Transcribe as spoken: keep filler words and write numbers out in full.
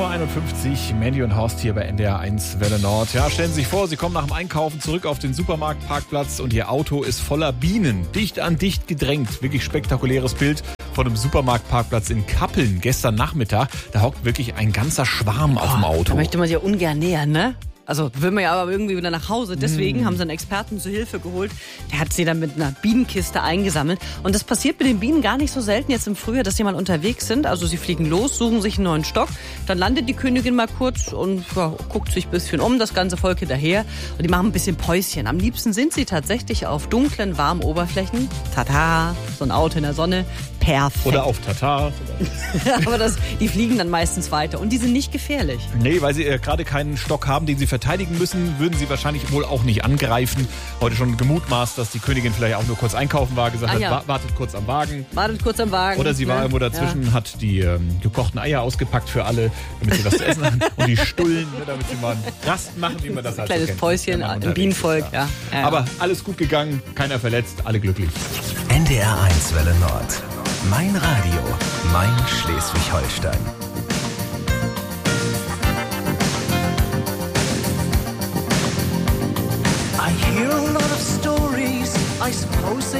Uhr einundfünfzig, Mandy und Horst hier bei N D R eins Welle Nord. Ja, stellen Sie sich vor, Sie kommen nach dem Einkaufen zurück auf den Supermarktparkplatz und Ihr Auto ist voller Bienen, dicht an dicht gedrängt. Wirklich spektakuläres Bild von einem Supermarktparkplatz in Kappeln gestern Nachmittag. Da hockt wirklich ein ganzer Schwarm auf dem Auto. Da möchte man sich ja ungern nähern, ne? Also will man ja aber irgendwie wieder nach Hause. Deswegen mm. haben sie einen Experten zu Hilfe geholt. Der hat sie dann mit einer Bienenkiste eingesammelt. Und das passiert mit den Bienen gar nicht so selten jetzt im Frühjahr, dass sie mal unterwegs sind. Also sie fliegen los, suchen sich einen neuen Stock. Dann landet die Königin mal kurz und ja, guckt sich ein bisschen um, das ganze Volk hinterher. Und die machen ein bisschen Päuschen. Am liebsten sind sie tatsächlich auf dunklen, warmen Oberflächen. Tata, so ein Auto in der Sonne. Perfekt. Oder auf Tata. Aber das, die fliegen dann meistens weiter. Und die sind nicht gefährlich. Nee, weil sie äh, gerade keinen Stock haben, den sie verteidigen müssen, würden sie wahrscheinlich wohl auch nicht angreifen. Heute schon gemutmaßt, dass die Königin vielleicht auch nur kurz einkaufen war, gesagt ah, hat, ja. wa- wartet kurz am Wagen. Wartet kurz am Wagen. Oder sie war ja. irgendwo dazwischen, ja. hat die ähm, gekochten Eier ausgepackt für alle, damit sie was zu essen haben. Und die Stullen, ne, damit sie mal einen Rast machen, wie man das halt Kleines so kennt. Päuschen im Bienenvolk. Ja. Ja. Ja. Aber alles gut gegangen, keiner verletzt, alle glücklich. N D R eins Welle Nord. Mein Radio, mein Schleswig-Holstein. I hear a lot of stories, I suppose they